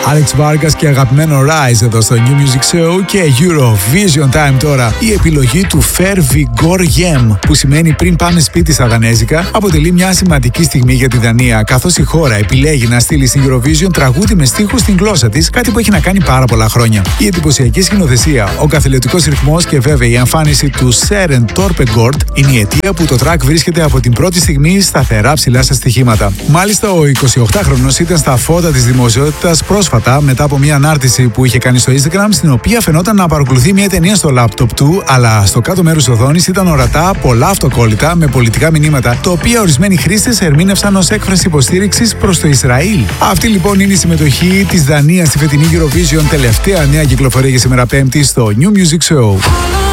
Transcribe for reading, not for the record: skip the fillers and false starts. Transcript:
Alex Vargas και αγαπημένο Rise εδώ στο New Music Show και Eurovision Time τώρα. Η επιλογή του Fer Vigor Gem, που σημαίνει πριν πάμε σπίτι στα δανέζικα, αποτελεί μια σημαντική στιγμή για τη Δανία, καθώς η χώρα επιλέγει να στείλει στην Eurovision τραγούδι με στίχους στην γλώσσα της, κάτι που έχει να κάνει πάρα πολλά χρόνια. Η εντυπωσιακή σκηνοθεσία, ο καθηλωτικός ρυθμός και βέβαια η εμφάνιση του Søren Torpegård είναι η αιτία που το track βρίσκεται από την πρώτη στιγμή σταθερά ψηλά στα στοιχήματα. Μάλιστα, ο 28χρονος ήταν στα φώτα της δημοσιότητας πρόσφατα μετά από μια ανάρτηση που είχε κάνει στο Instagram, στην οποία φαινόταν να παρακολουθεί μια ταινία στο λάπτοπ του, αλλά στο κάτω μέρος της οθόνης ήταν ορατά πολλά αυτοκόλλητα με πολιτικά μηνύματα, τα οποία ορισμένοι χρήστες ερμήνευσαν ως έκφραση υποστήριξης προς το Ισραήλ. Αυτή λοιπόν είναι η συμμετοχή της Δανίας στη φετινή Eurovision, τελευταία νέα κυκλοφορία για σήμερα Πέμπτη στο New Music Show.